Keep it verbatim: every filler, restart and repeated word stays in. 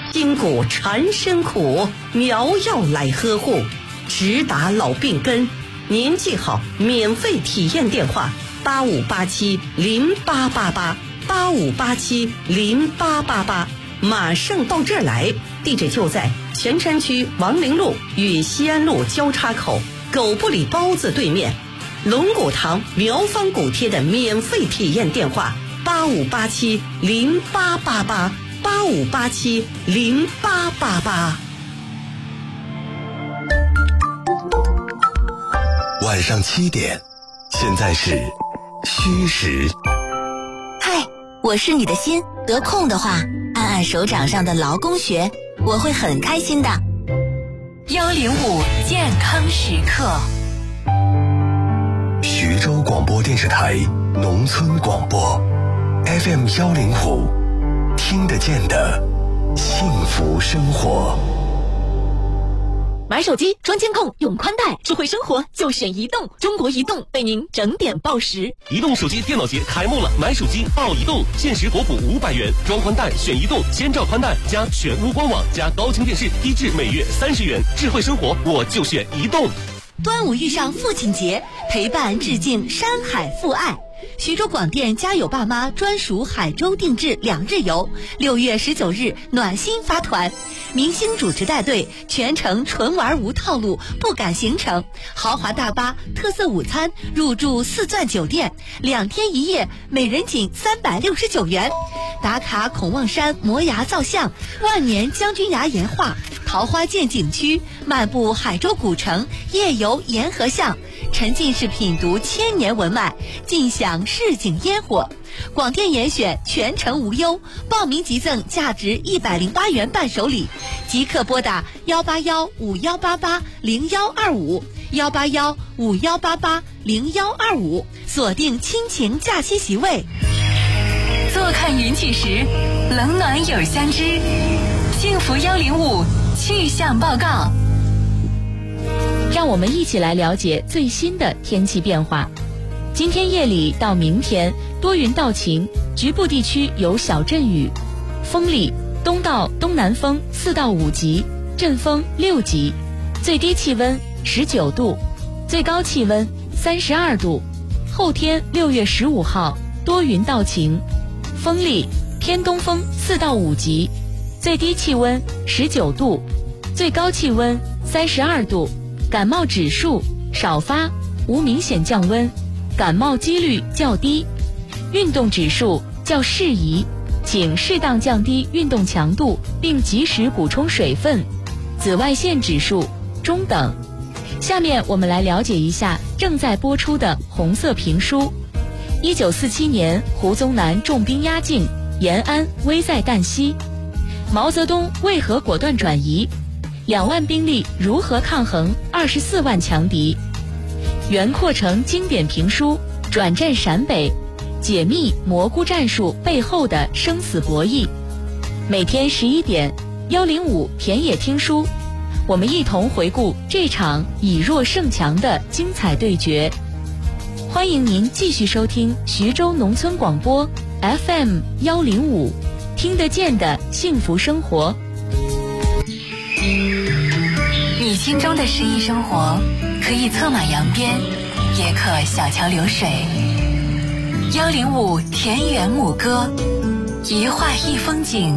筋骨缠身苦，苗药来呵护，直达老病根。您记好免费体验电话：八五八七零八八八，八五八七零八八八。马上到这儿来，地址就在泉山区王陵路与西安路交叉口狗不理包子对面。龙骨堂苗方骨贴的免费体验电话：八五八七零八八八，八五八七零八八八。 晚上七点，现在是虚实。 嗨，我是你的心，得空的话按按手掌上的劳宫穴，我会很开心的。 幺零五健康时刻， 徐州广播电视台农村广播 F M 幺零五，听得见的幸福生活。 买手机装监控用宽带，智慧生活就选移动。中国移动为您整点报时。 移动手机电脑节开幕了，买手机报移动，限时国补五百元，装宽带选移动，千兆宽带加全屋官网加高清电视，低至每月三十元。智慧生活我就选移动。 端午遇上父亲节，陪伴致敬山海父爱。徐州广电家有爸妈专属海州定制两日游，六月十九日暖心发团，明星主持带队，全程纯玩无套路，不赶行程，豪华大巴、特色午餐，入住四钻酒店，两天一夜，每人仅三百六十九元。打卡孔望山摩崖造像、万年将军崖岩画、桃花涧景区，漫步海州古城，夜游沿河巷，沉浸式品读千年文脉，尽享市井烟火。广电严选全程无忧，报名即赠价值一百零八元伴手礼，即刻拨打幺八幺五幺八八零幺二五幺八幺五幺八八零幺二五，锁定亲情假期席位。 坐看云起时，冷暖有相知。幸福幺零五气象报告， 让我们一起来了解最新的天气变化。今天夜里到明天多云到晴，局部地区有小阵雨，风力东到东南风四到五级，阵风六级，最低气温十九度，最高气温三十二度。后天六月十五号多云到晴，风力偏东风四到五级，最低气温十九度，最高气温三十二度。感冒指数少发，无明显降温，感冒几率较低。运动指数较适宜，请适当降低运动强度，并及时补充水分。紫外线指数中等。下面我们来了解一下正在播出的红色评书。一九四七年，胡宗南重兵压境，延安危在旦夕。毛泽东为何果断转移？两万兵力如何抗衡二十四万强敌？袁阔成经典评书《转战陕北》，解密蘑菇战术背后的生死博弈。每天十一点，幺零五田野听书，我们一同回顾这场以弱胜强的精彩对决。欢迎您继续收听徐州农村广播 F M 幺零五，听得见的幸福生活。 你心中的诗意生活，可以策马扬鞭，也可小桥流水。幺零五田园牧歌，一画一风景，